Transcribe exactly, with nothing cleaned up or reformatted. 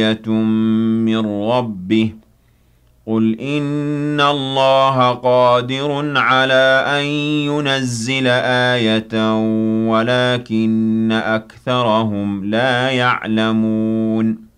من ربه قل إن الله قادر على أن ينزل آية ولكن أكثرهم لا يعلمون